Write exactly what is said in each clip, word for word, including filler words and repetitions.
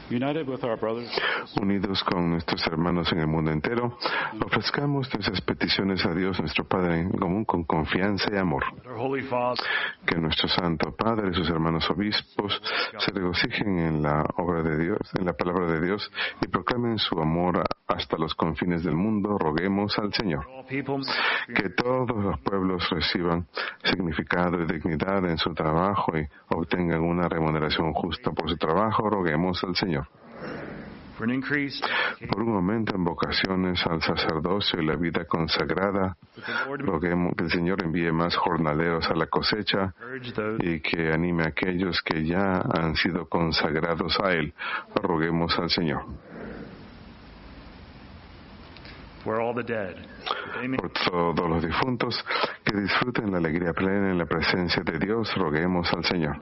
Unidos con nuestros hermanos en el mundo entero, ofrezcamos nuestras peticiones a Dios, nuestro Padre en común, con confianza y amor. Que nuestro Santo Padre y sus hermanos obispos se regocijen en la obra de Dios, en la palabra de Dios, y proclamen su amor hasta los confines del mundo. Roguemos al Señor. Que todos los pueblos reciban significado y dignidad en su trabajo y obtengan una remuneración justa por su trabajo. Roguemos al Señor. Por un aumento en vocaciones al sacerdocio y la vida consagrada, roguemos que el Señor envíe más jornaleros a la cosecha y que anime a aquellos que ya han sido consagrados a Él. Roguemos al Señor. Por todos los difuntos que disfruten la alegría plena en la presencia de Dios, roguemos al Señor.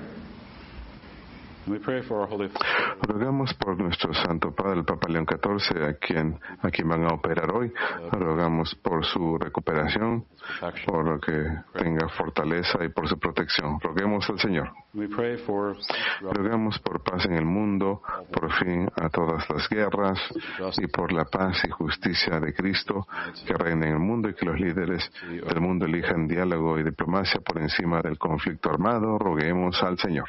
Rogamos por nuestro Santo Padre, el Papa León catorce, a quien, a quien van a operar hoy. Rogamos por su recuperación, por que tenga fortaleza y por su protección. Roguemos al Señor. Rogamos por paz en el mundo, por fin a todas las guerras y por la paz y justicia de Cristo que reina en el mundo, y que los líderes del mundo elijan diálogo y diplomacia por encima del conflicto armado. Roguemos al Señor.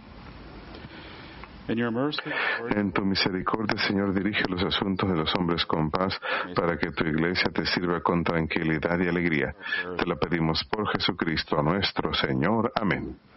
En tu misericordia, Señor, dirige los asuntos de los hombres con paz, para que tu iglesia te sirva con tranquilidad y alegría. Te lo pedimos por Jesucristo nuestro Señor. Amén.